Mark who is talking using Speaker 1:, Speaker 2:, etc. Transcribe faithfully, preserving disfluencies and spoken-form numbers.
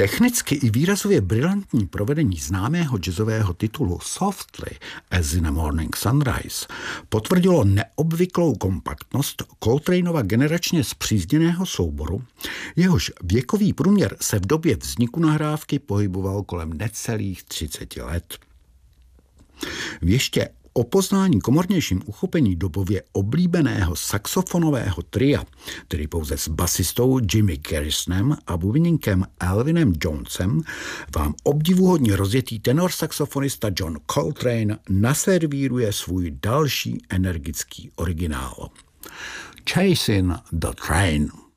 Speaker 1: Technicky i výrazově brilantní provedení známého jazzového titulu Softly as in a Morning Sunrise potvrdilo neobvyklou kompaktnost Coltraneova generačně spřízněného souboru, jehož věkový průměr se v době vzniku nahrávky pohyboval kolem necelých třiceti let. V ještě o poznání komornějším uchopení dobově oblíbeného saxofonového tria, tedy pouze s basistou Jimmy Garrisonem a bubeníkem Elvinem Jonesem, vám obdivuhodně rozjetý tenor saxofonista John Coltrane naservíruje svůj další energický originál. Chasing the Train.